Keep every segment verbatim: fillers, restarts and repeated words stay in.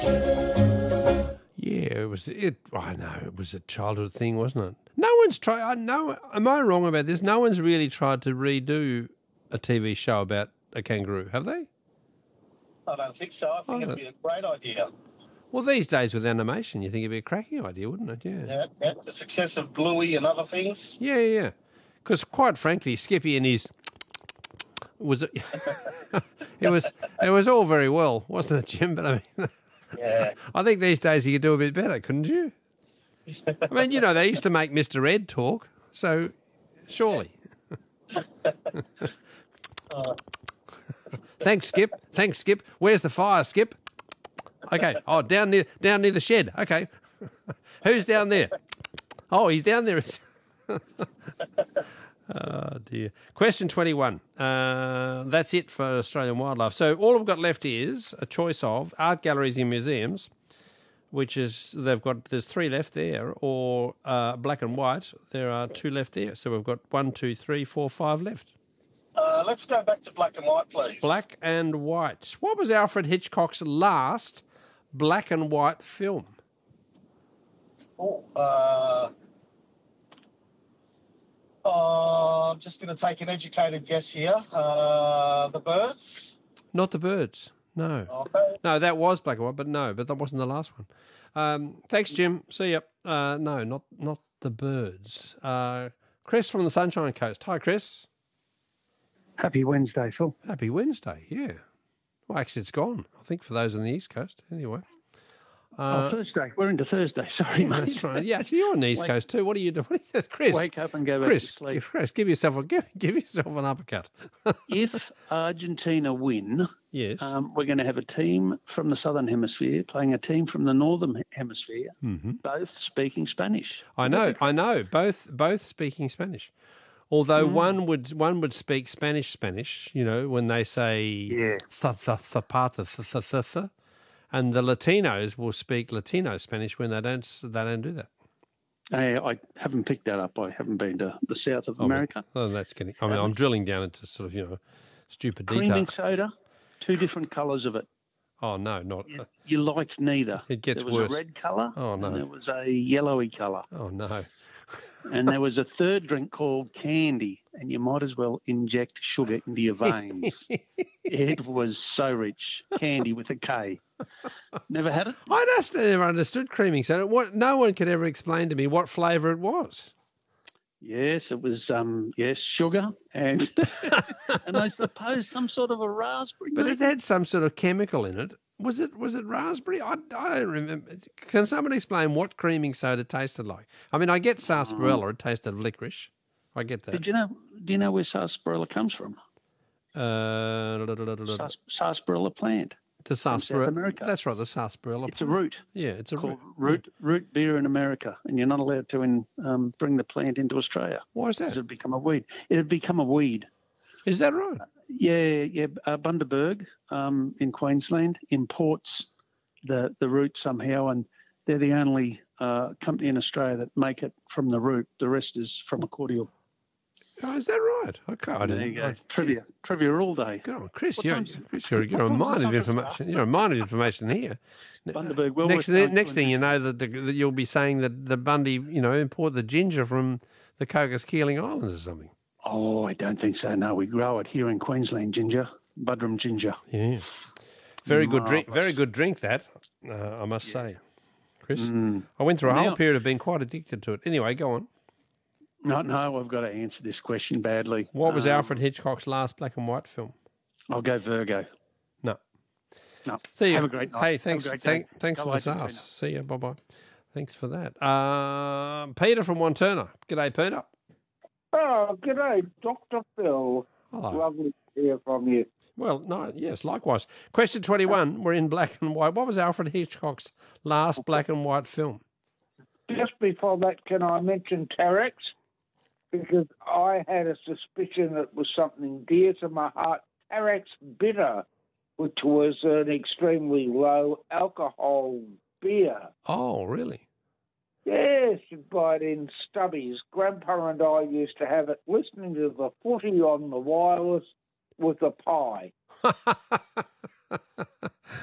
Yeah, it was. It. I know it was a childhood thing, wasn't it? No one's tried. I know. Am I wrong about this? No one's really tried to redo a T V show about a kangaroo, have they? I don't think so. I think I it'd be a great idea. Well, these days with animation, you think it'd be a cracking idea, wouldn't it? Yeah. Yeah, yeah. The success of Bluey and other things. Yeah, yeah. Because quite frankly, Skippy and his was it was it was all very well, wasn't it, Jim? But I mean, yeah. I think these days you could do a bit better, couldn't you? I mean, you know, they used to make Mister Ed talk, so surely. uh. Thanks, Skip. Thanks, Skip. Where's the fire, Skip? Okay. Oh, down near down near the shed. Okay. Who's down there? Oh, he's down there. Oh, dear. Question twenty-one. Uh, that's it for Australian wildlife. So all we've got left is a choice of art galleries and museums, which is, they've got, there's three left there, or uh, black and white. There are two left there. So we've got one, two, three, four, five left. Uh, let's go back to black and white, please. Black and white. What was Alfred Hitchcock's last black and white film? Oh, uh... Oh, I'm just going to take an educated guess here. Uh, the Birds? Not The Birds, no. Okay. No, that was black and white, but no, but that wasn't the last one. Um, thanks, Jim. See ya. Uh, no, not not The Birds. Uh, Chris from the Sunshine Coast. Hi, Chris. Happy Wednesday, Phil. Happy Wednesday, yeah. Well, actually, it's gone, I think, for those on the East Coast, anyway. Uh, oh, Thursday. We're into Thursday. Sorry, yeah, mate. That's right. Yeah, actually, you're on the East Wake, Coast too. What are you doing? What are you, Chris? Wake up and go back Chris, to sleep. Chris, give yourself a give, give yourself an uppercut. If Argentina win, yes, um, we're going to have a team from the Southern Hemisphere playing a team from the Northern Hemisphere, mm-hmm. both speaking Spanish. I know, I know, both both speaking Spanish. Although mm. one would one would speak Spanish Spanish, you know, when they say yeah. th th zapata th th th th. And the Latinos will speak Latino Spanish when they don't they don't do that. I, I haven't picked that up. I haven't been to the south of oh, America. Oh, that's getting. I mean, I'm drilling down into sort of you know stupid detail. Creaming soda, two different colours of it. Oh no, not. You, you liked neither. It gets worse. There was worse. a red colour. Oh no. And there was a yellowy colour. Oh no. And there was a third drink called Candy, and you might as well inject sugar into your veins. It was so rich. Candy with a K. Never had it? I just never understood creaming soda. What? No one could ever explain to me what flavour it was. Yes, it was, um, yes, sugar and and I suppose some sort of a raspberry. But maybe? it had some sort of chemical in it. Was it was it raspberry? I, I don't remember. Can someone explain what creaming soda tasted like? I mean, I get sarsaparilla. It tasted of licorice. I get that. Did you know? Do you know where sarsaparilla comes from? Uh, Sars- sarsaparilla plant. The sarsaparilla. South America. That's right. The sarsaparilla. It's a root. Yeah, it's a called root. Root root beer in America, and you're not allowed to in, um, bring the plant into Australia. Why is that? It'd become a weed. It'd become a weed. Is that right? Yeah, yeah. Uh, Bundaberg um, in Queensland imports the the root somehow, and they're the only uh, company in Australia that make it from the root. The rest is from a cordial. Oh, is that right? Okay, I there didn't. you go. I, trivia, trivia all day. Good on, Chris. What You're, time's- Chris, you're, you're a what mine time's of the information. You're a mine of information here. Bundaberg, well next, worth going next to thing you know, that, the, that you'll be saying that the Bundy, you know, import the ginger from the Cocos Keeling Islands or something. Oh, I don't think so. No, we grow it here in Queensland, ginger, Budrum ginger. Yeah, very good drink. Marvellous. Very good drink. That uh, I must say, Chris. Mm. I went through a Now- whole period of being quite addicted to it. Anyway, go on. No, no, I've got to answer this question badly. What was Um, Alfred Hitchcock's last black and white film? I'll go Virgo. No. No. See you. Have a great night. Hey, Have thanks. a great Thank, day. thanks Go for the Argentina. sauce. See you. Bye bye. Thanks for that. Uh, Peter from Wanturna. G'day, Peter. Oh, g'day, Doctor Phil. Hello. Lovely to hear from you. Well, no, yes, likewise. Question twenty-one. We're in black and white. What was Alfred Hitchcock's last black and white film? Just before that, can I mention Terex? Because I had a suspicion it was something dear to my heart. Terex Bitter, which was an extremely low alcohol beer. Oh, really? Yes, you'd buy it in stubbies. Grandpa and I used to have it listening to the footy on the wireless with a pie.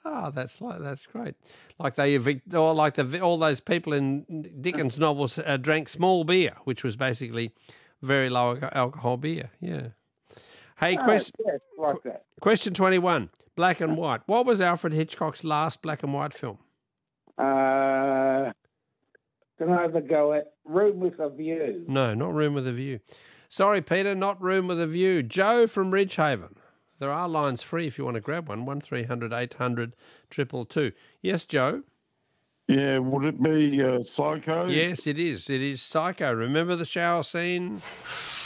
Ah, that's like that's great. Like they evict, or like the all those people in Dickens novels uh, drank small beer, which was basically very low alco- alcohol beer. Yeah. Hey, Oh, question yes, like that. question twenty-one. Black and white. What was Alfred Hitchcock's last black and white film? Uh, can I have a go at Room with a View? No, not Room with a View. Sorry, Peter, not Room with a View. Joe from Ridgehaven. There are lines free if you want to grab one. One three hundred eight hundred triple two. Yes, Joe. Yeah, would it be uh, Psycho? Yes, it is. It is Psycho. Remember the shower scene?